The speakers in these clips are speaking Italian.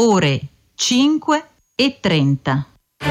ore 5:30.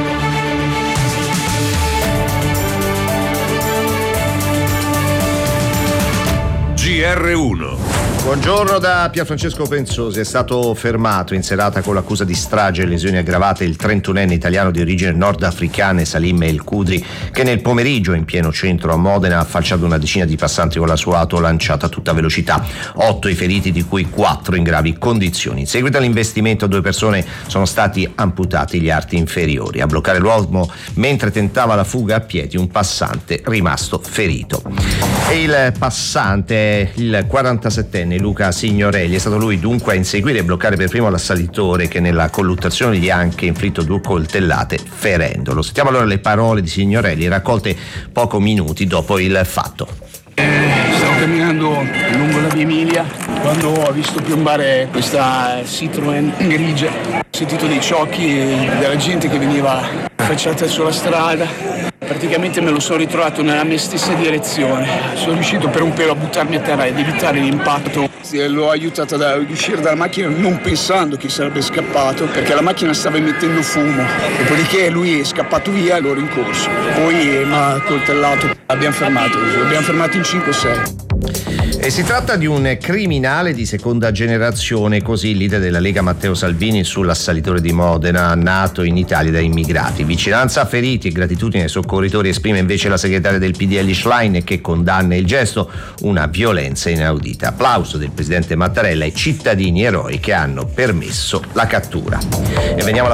GR1. Buongiorno da Pierfrancesco Pensosi. È stato fermato in serata con l'accusa di strage e lesioni aggravate il 31enne italiano di origine nordafricane Salim El Kudri, che nel pomeriggio in pieno centro a Modena ha falciato una decina di passanti con la sua auto lanciata a tutta velocità. 8 i feriti, di cui 4 in gravi condizioni. In seguito all'investimento 2 persone sono stati amputati gli arti inferiori. A bloccare l'uomo mentre tentava la fuga a piedi un passante rimasto ferito. E il passante è il 47enne Luca Signorelli. È stato lui dunque a inseguire e bloccare per primo l'assalitore, che nella colluttazione gli ha anche inflitto 2 coltellate ferendolo. Sentiamo allora le parole di Signorelli raccolte pochi minuti dopo il fatto. Stavo camminando lungo la via Emilia quando ho visto piombare questa Citroen grigia. Ho sentito dei ciocchi della gente che veniva affacciata sulla strada. Praticamente me lo sono ritrovato nella mia stessa direzione. Sono riuscito per un pelo a buttarmi a terra ed evitare l'impatto. L'ho aiutato ad uscire dalla macchina non pensando che sarebbe scappato, perché la macchina stava emettendo fumo. Dopodiché lui è scappato via e l'ho rincorso. Poi mi ha coltellato. L'abbiamo fermato in 5-6. E si tratta di un criminale di seconda generazione, così il leader della Lega Matteo Salvini sull'assalitore di Modena, nato in Italia da immigrati. Vicinanza a feriti e gratitudine ai soccorritori esprime invece la segretaria del PDL Schlein, che condanna il gesto, una violenza inaudita. Applauso del presidente Mattarella ai cittadini eroi che hanno permesso la cattura. E veniamo alla